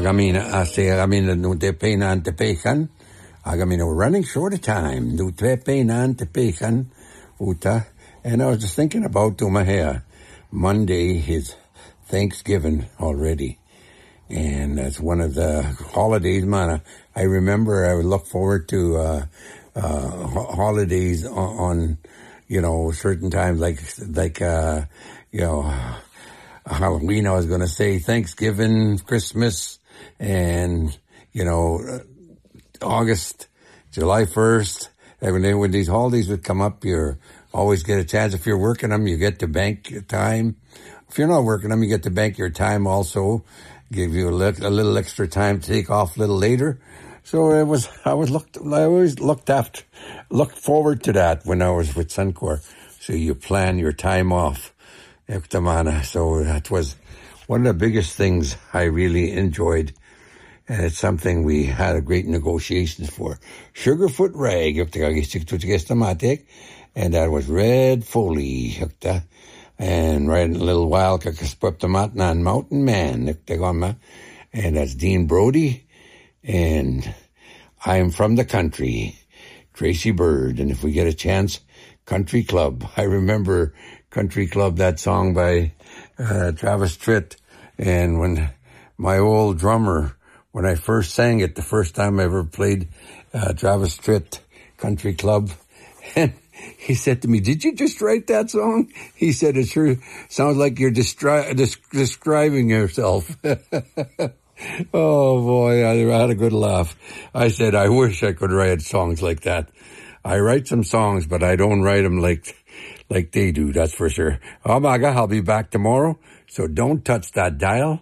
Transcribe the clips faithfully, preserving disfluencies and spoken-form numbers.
Agamina, I say, Agamina, no te peinan te pechan. Agamina, we're running short of time. No te peinan te pechan. Uta. And I was just thinking about Tumahea. Monday is Thanksgiving already. And that's one of the holidays, man. I remember I would look forward to, uh, uh, holidays on, on, you know, certain times, like, like, uh, you know, Halloween, I was going to say Thanksgiving, Christmas, and, you know, August, July first. When, when these holidays would come up, you always get a chance. If you're working them, you get to bank your time. If you're not working them, you get to bank your time also. Give you a, li- a little extra time to take off a little later. So it was, I was looked, I always looked after, looked forward to that when I was with Suncor. So you plan your time off. So that was one of the biggest things I really enjoyed. And it's something we had a great negotiations for. Sugarfoot Rag, and that was Red Foley. And right in a little while, Mountain Man, and that's Dean Brody. And I'm from the country, Tracy Bird. And if we get a chance, Country Club. I remember Country Club, that song by uh, Travis Tritt. And when my old drummer, when I first sang it, the first time I ever played uh, Travis Tritt, Country Club, and he said to me, "Did you just write that song?" He said, "It sure sounds like you're destri- des- describing yourself." Oh, boy, I had a good laugh. I said, I wish I could write songs like that. I write some songs, but I don't write them like like they do, that's for sure. Oh, my God, I'll be back tomorrow, so don't touch that dial.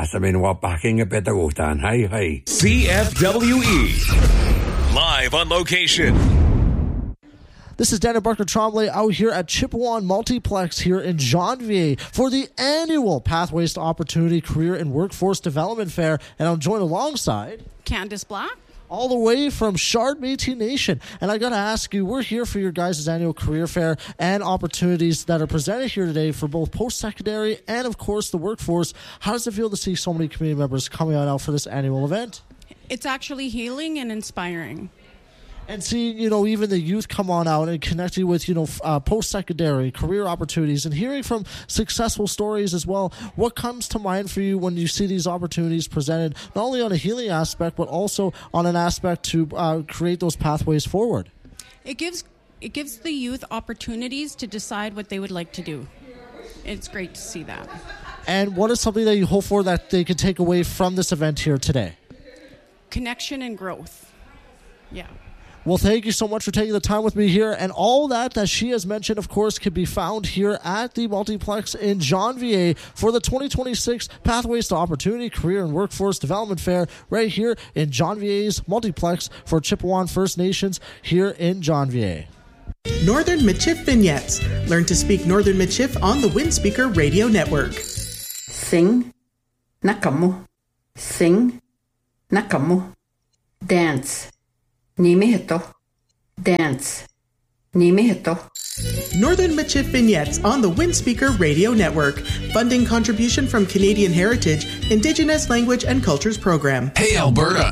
C F W E, live on location. This is Daniel Barker Trombley out here at Chippewa Multiplex here in Janvier for the annual Pathways to Opportunity Career and Workforce Development Fair. And I'm joined alongside Candice Black, all the way from Chard Métis Nation. And I got to ask you, we're here for your guys' annual career fair and opportunities that are presented here today for both post-secondary and, of course, the workforce. How does it feel to see so many community members coming out for this annual event? It's actually healing and inspiring. And seeing, you know, even the youth come on out and connecting with, you know, uh, post-secondary career opportunities and hearing from successful stories as well. What comes to mind for you when you see these opportunities presented, not only on a healing aspect, but also on an aspect to uh, create those pathways forward? It gives it gives the youth opportunities to decide what they would like to do. It's great to see that. And what is something that you hope for that they can take away from this event here today? Connection and growth. Yeah. Well, thank you so much for taking the time with me here. And all that that she has mentioned, of course, can be found here at the Multiplex in Janvier for the twenty twenty-six Pathways to Opportunity Career and Workforce Development Fair right here in Janvier's Multiplex for Chippewa First Nations here in Janvier. Northern Michif Vignettes. Learn to speak Northern Michif on the Windspeaker Radio Network. Sing, nakamu. Sing, nakamu. Dance. Nimihito. Dance. Nimihito. Northern Michif Vignettes on the Windspeaker Radio Network. Funding contribution from Canadian Heritage, Indigenous Language and Cultures Program. Hey, Alberta.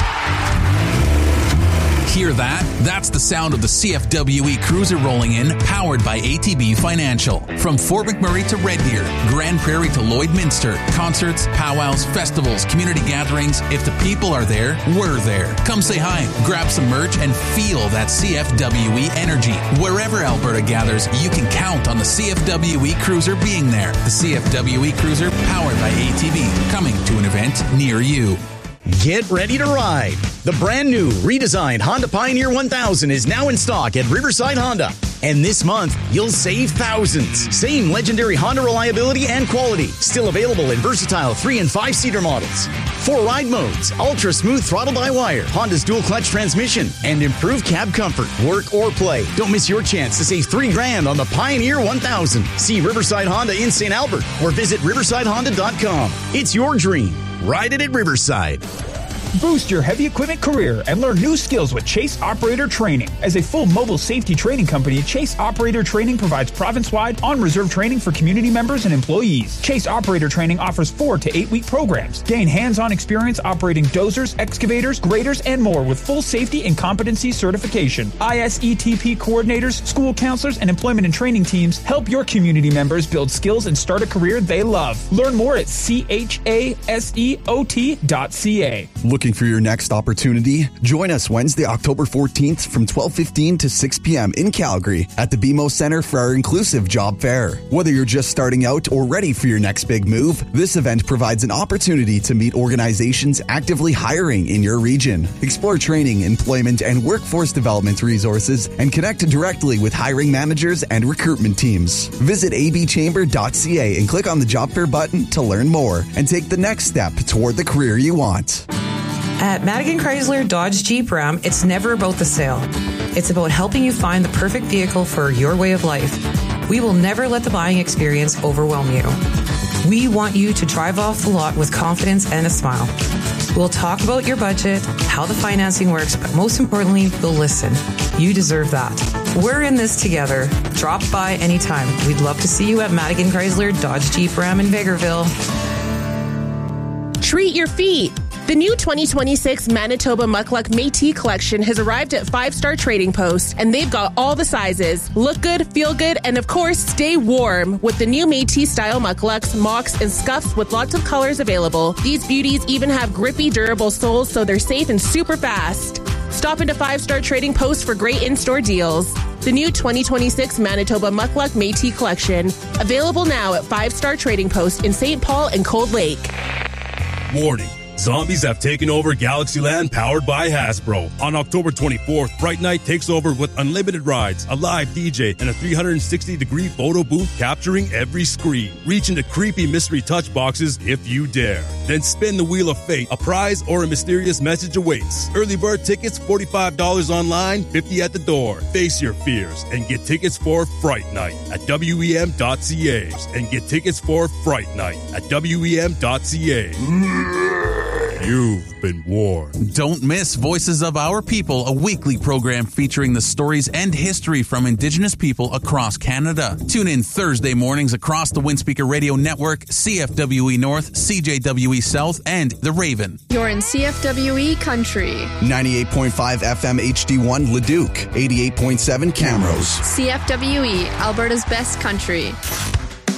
Hear that? That's the sound of the C F W E Cruiser rolling in, powered by A T B Financial. From Fort McMurray to Red Deer, Grand Prairie to Lloydminster, concerts, powwows, festivals, community gatherings. If the people are there, we're there. Come say hi, grab some merch, and feel that C F W E energy. Wherever Alberta gathers, you can count on the C F W E Cruiser being there. The C F W E Cruiser, powered by A T B, coming to an event near you. Get ready to ride. The brand new redesigned Honda Pioneer one thousand is now in stock at Riverside Honda. And this month, you'll save thousands. Same legendary Honda reliability and quality. Still available in versatile three and five seater models. Four ride modes, ultra smooth throttle by wire, Honda's dual clutch transmission, and improved cab comfort. Work or play. Don't miss your chance to save three grand on the Pioneer one thousand. See Riverside Honda in Saint Albert or visit riverside honda dot com. It's your dream. Ride it at Riverside. Boost your heavy equipment career and learn new skills with Chase Operator Training. As a full mobile safety training company, Chase Operator Training provides province-wide on-reserve training for community members and employees. Chase Operator Training offers four to eight-week programs. Gain hands-on experience operating dozers, excavators, graders, and more with full safety and competency certification. I S E T P coordinators, school counselors, and employment and training teams help your community members build skills and start a career they love. Learn more at C H A S E O T dot C A. Looking for your next opportunity? Join us Wednesday, October fourteenth from twelve fifteen to six p.m. in Calgary at the B M O Center for our inclusive job fair. Whether you're just starting out or ready for your next big move, this event provides an opportunity to meet organizations actively hiring in your region. Explore training, employment, and workforce development resources and connect directly with hiring managers and recruitment teams. Visit a b chamber dot c a and click on the job fair button to learn more and take the next step toward the career you want. At Madigan Chrysler Dodge Jeep Ram, it's never about the sale. It's about helping you find the perfect vehicle for your way of life. We will never let the buying experience overwhelm you. We want you to drive off the lot with confidence and a smile. We'll talk about your budget, how the financing works, but most importantly, we'll listen. You deserve that. We're in this together. Drop by anytime. We'd love to see you at Madigan Chrysler Dodge Jeep Ram in Vegreville. Treat your feet. The new twenty twenty-six Manitoba Mukluk Métis collection has arrived at Five Star Trading Post, and they've got all the sizes. Look good, feel good, and of course, stay warm with the new Métis style mukluks, mocks, and scuffs with lots of colors available. These beauties even have grippy, durable soles, so they're safe and super fast. Stop into Five Star Trading Post for great in-store deals. The new twenty twenty-six Manitoba Mukluk Métis collection, available now at Five Star Trading Post in Saint Paul and Cold Lake. Warning. Zombies have taken over Galaxyland, powered by Hasbro. On October twenty-fourth, Fright Night takes over with unlimited rides, a live D J, and a three hundred sixty degree photo booth capturing every screen. Reach into creepy mystery touch boxes if you dare. Then spin the Wheel of Fate. A prize or a mysterious message awaits. Early bird tickets, forty-five dollars online, fifty dollars at the door. Face your fears and get tickets for Fright Night at W E M dot C A. And get tickets for Fright Night at W E M dot C A. You've been warned. Don't miss Voices of Our People, a weekly program featuring the stories and history from Indigenous people across Canada. Tune in Thursday mornings across the Windspeaker Radio Network, C F W E North, C J W E South, and The Raven. You're in C F W E Country. ninety-eight point five F M H D one Leduc, eighty-eight point seven Camrose. C F W E, Alberta's best country.